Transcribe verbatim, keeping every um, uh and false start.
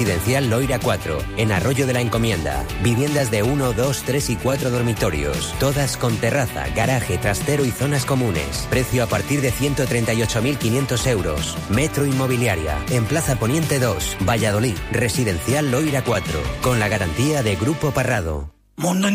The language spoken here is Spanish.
Residencial Loira cuatro, en Arroyo de la Encomienda. Viviendas de uno, dos, tres y cuatro dormitorios. Todas con terraza, garaje, trastero y zonas comunes. Precio a partir de ciento treinta y ocho mil quinientos euros. Metro Inmobiliaria, en Plaza Poniente dos, Valladolid. Residencial Loira cuatro, con la garantía de Grupo Parrado. Mundo